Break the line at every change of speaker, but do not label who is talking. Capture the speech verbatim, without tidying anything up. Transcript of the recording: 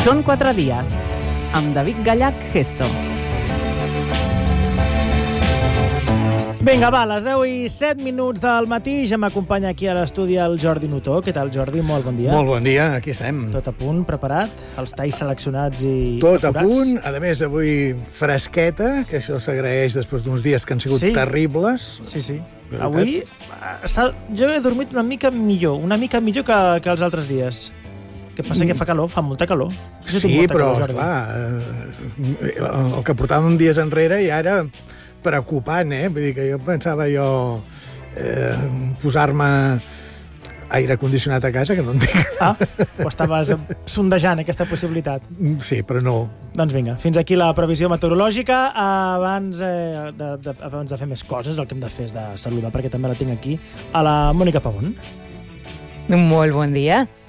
Són quatre dies, amb David Gallach Gesto.
Vinga, va, a les deu i set minuts del matí ja m'acompanya aquí a l'estudi el Jordi Nutó. Què tal, Jordi? Molt bon dia.
Molt bon dia, aquí estem.
Tot a punt, preparat? Els talls seleccionats i
Tot a
apurats?
punt, a més avui fresqueta, que això s'agraeix després d'uns dies que han sigut
Sí.
terribles.
Sí, sí.
Veritat?
Avui s'ha- jo he dormit una mica millor, una mica millor que, que els altres dies. Què passa? Que fa calor, fa molta calor. Jo tinc
Sí,
molta
però,
calor, Jordi.
clar, eh, el que portàvem dies enrere ja era preocupant, eh? Vull dir que jo pensava jo eh, posar-me aire condicionat a casa, que no en tinc.
Ah, ho estaves sondejant, aquesta possibilitat.
Sí, però no.
Doncs vinga, fins aquí la previsió meteorològica. Abans, eh, de, de, abans de fer més coses, el que hem de fer és de saludar, perquè també la tinc aquí, a la Mònica Pavón.
Molt bon dia.